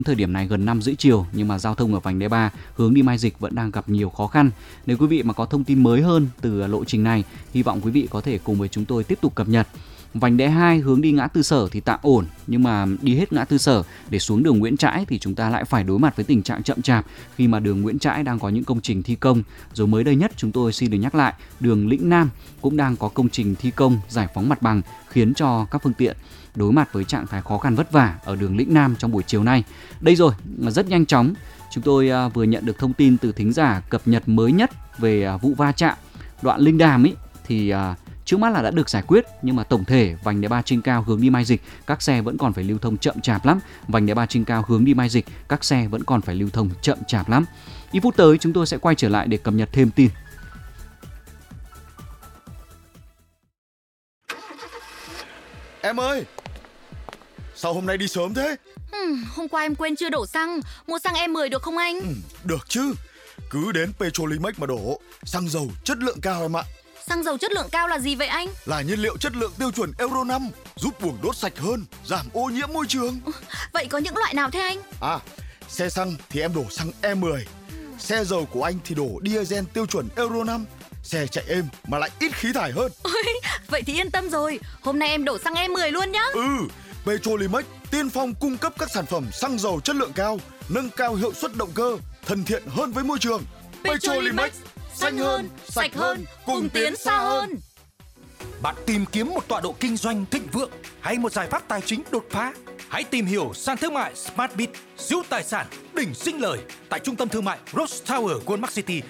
Thời điểm này gần 5 rưỡi chiều nhưng mà giao thông ở vành đai 3 hướng đi Mai Dịch vẫn đang gặp nhiều khó khăn. Nếu quý vị mà có thông tin mới hơn từ lộ trình này, hy vọng quý vị có thể cùng với chúng tôi tiếp tục cập nhật. Vành đai 2 hướng đi ngã tư Sở thì tạm ổn, nhưng mà đi hết ngã tư Sở để xuống đường Nguyễn Trãi thì chúng ta lại phải đối mặt với tình trạng chậm chạp khi mà đường Nguyễn Trãi đang có những công trình thi công. Rồi mới đây nhất chúng tôi xin được nhắc lại, đường Lĩnh Nam cũng đang có công trình thi công giải phóng mặt bằng khiến cho các phương tiện đối mặt với trạng thái khó khăn vất vả ở đường Lĩnh Nam trong buổi chiều nay. Đây rồi, rất nhanh chóng, chúng tôi vừa nhận được thông tin từ thính giả cập nhật mới nhất về vụ va chạm đoạn Linh Đàm ấy thì trước mắt là đã được giải quyết, nhưng mà tổng thể vành đai 3 trên cao hướng đi Mai Dịch các xe vẫn còn phải lưu thông chậm chạp lắm. Vành đai 3 trên cao hướng đi Mai Dịch các xe vẫn còn phải lưu thông chậm chạp lắm. Ít phút tới chúng tôi sẽ quay trở lại để cập nhật thêm tin. Em ơi, sao hôm nay đi sớm thế? Hôm qua em quên chưa đổ xăng. Mua xăng E10 được không anh? Được chứ, cứ đến Petrolimex mà đổ. Xăng dầu chất lượng cao em ạ. Xăng dầu chất lượng cao là gì vậy anh? Là nhiên liệu chất lượng tiêu chuẩn Euro 5, giúp buồng đốt sạch hơn, giảm ô nhiễm môi trường. Vậy có những loại nào thế anh? Xe xăng thì em đổ xăng E10. Xe dầu của anh thì đổ diesel tiêu chuẩn Euro 5. Xe chạy êm mà lại ít khí thải hơn. Vậy thì yên tâm rồi. Hôm nay em đổ xăng E10 luôn nhá. Petrolimex tiên phong cung cấp các sản phẩm xăng dầu chất lượng cao, nâng cao hiệu suất động cơ, thân thiện hơn với môi trường. Petrolimex, xanh hơn, sạch hơn, cùng tiến xa hơn. Bạn tìm kiếm một tọa độ kinh doanh thịnh vượng hay một giải pháp tài chính đột phá? Hãy tìm hiểu sàn thương mại Smartbit, siêu tài sản đỉnh sinh lời tại trung tâm thương mại Rose Tower Goldmark City,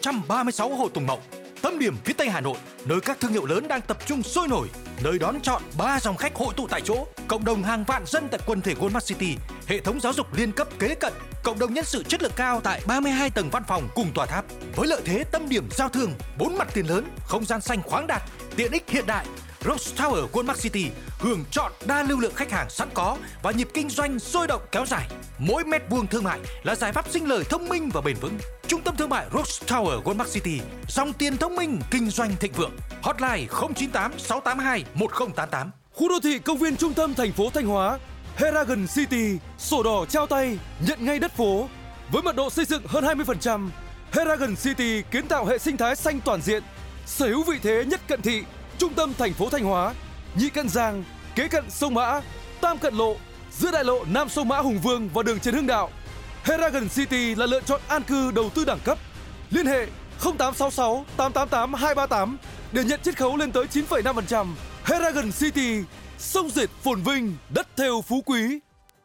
136 Hồ Tùng Mậu, tâm điểm phía Tây Hà Nội, nơi các thương hiệu lớn đang tập trung sôi nổi, nơi đón chọn 3 dòng khách hội tụ tại chỗ, cộng đồng hàng vạn dân tại quần thể Goldmark City, hệ thống giáo dục liên cấp kế cận, cộng đồng nhân sự chất lượng cao tại 32 tầng văn phòng cùng tòa tháp, với lợi thế tâm điểm giao thương, 4 mặt tiền lớn, không gian xanh khoáng đạt, tiện ích hiện đại. Rose Tower Goldmark City hưởng chọn đa lưu lượng khách hàng sẵn có và nhịp kinh doanh sôi động kéo dài. Mỗi mét vuông thương mại là giải pháp sinh lời thông minh và bền vững. Trung tâm thương mại Rose Tower Goldmark City, dòng tiền thông minh kinh doanh thịnh vượng. Hotline 098 682 1088. Khu đô thị công viên trung tâm thành phố Thanh Hóa, Heragon City, sổ đỏ trao tay, nhận ngay đất phố. Với mật độ xây dựng hơn 20%, Heragon City kiến tạo hệ sinh thái xanh toàn diện, sở hữu vị thế nhất cận thị, trung tâm thành phố Thanh Hóa, nhị cận Giang, kế cận sông Mã, tam cận lộ, giữa đại lộ Nam sông Mã Hùng Vương và đường Trần Hưng Đạo. Heragon City là lựa chọn an cư đầu tư đẳng cấp. Liên hệ 0866 888 238 để nhận chiết khấu lên tới 9,5%. Heragon City, sông dệt phồn vinh, đất thêu phú quý.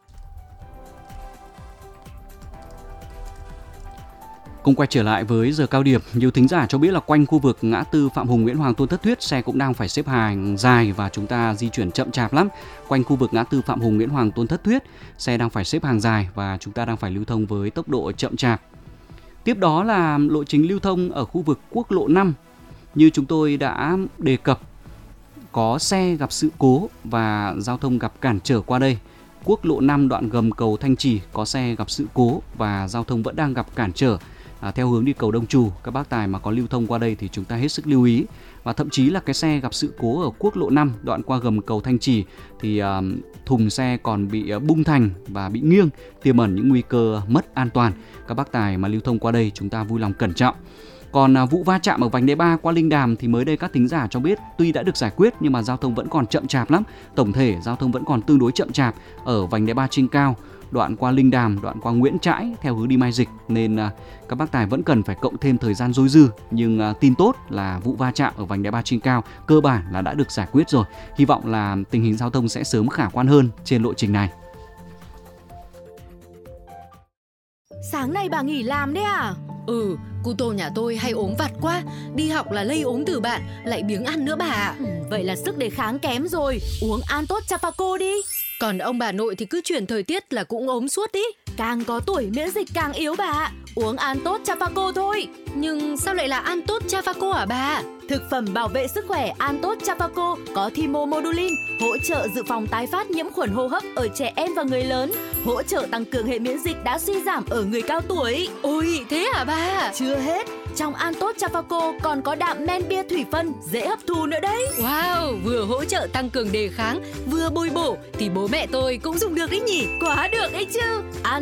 Cùng quay trở lại với giờ cao điểm, nhiều thính giả cho biết là quanh khu vực ngã tư Phạm Hùng Nguyễn Hoàng Tôn Thất Thuyết xe cũng đang phải xếp hàng dài và chúng ta di chuyển chậm chạp lắm. Quanh khu vực ngã tư Phạm Hùng Nguyễn Hoàng Tôn Thất Thuyết xe đang phải xếp hàng dài và chúng ta đang phải lưu thông với tốc độ chậm chạp. Tiếp đó là lộ trình lưu thông ở khu vực quốc lộ 5. Như chúng tôi đã đề cập, có xe gặp sự cố và giao thông gặp cản trở qua đây. Quốc lộ 5 đoạn gầm cầu Thanh Trì có xe gặp sự cố và giao thông vẫn đang gặp cản trở. Theo hướng đi cầu Đông Trù, các bác tài mà có lưu thông qua đây thì chúng ta hết sức lưu ý. Và thậm chí là cái xe gặp sự cố ở quốc lộ 5 đoạn qua gầm cầu Thanh Trì thì thùng xe còn bị bung thành và bị nghiêng, tiềm ẩn những nguy cơ mất an toàn. Các bác tài mà lưu thông qua đây chúng ta vui lòng cẩn trọng. Còn vụ va chạm ở vành đai 3 qua Linh Đàm thì mới đây các thính giả cho biết tuy đã được giải quyết nhưng mà giao thông vẫn còn chậm chạp lắm. Tổng thể giao thông vẫn còn tương đối chậm chạp ở vành đai 3 trên cao, đoạn qua Linh Đàm, đoạn qua Nguyễn Trãi theo hướng đi Mai Dịch, nên các bác tài vẫn cần phải cộng thêm thời gian dôi dư. Nhưng tin tốt là vụ va chạm ở vành đai 3 trên cao cơ bản là đã được giải quyết rồi. Hy vọng là tình hình giao thông sẽ sớm khả quan hơn trên lộ trình này. Sáng nay bà nghỉ làm đấy à? Cu tô nhà tôi hay ốm vặt quá, đi học là lây ốm từ bạn, lại biếng ăn nữa bà ạ. Vậy là sức đề kháng kém rồi, uống An Tốt Chafaco đi. Còn ông bà nội thì cứ chuyển thời tiết là cũng ốm suốt ý. Càng có tuổi miễn dịch càng yếu bà ạ, uống An Tốt Chafaco thôi. Nhưng sao lại là An Tốt Chafaco hả bà? Thực phẩm bảo vệ sức khỏe An Tốt Chafaco có thymomodulin, hỗ trợ dự phòng tái phát nhiễm khuẩn hô hấp ở trẻ em và người lớn, hỗ trợ tăng cường hệ miễn dịch đã suy giảm ở người cao tuổi. Ôi, thế hả bà? Chưa hết, trong An Tốt Chafaco còn có đạm men bia thủy phân, dễ hấp thu nữa đấy. Wow, vừa hỗ trợ tăng cường đề kháng, vừa bồi bổ thì bố mẹ tôi cũng dùng được đấy nhỉ? Quá được ấy chứ. An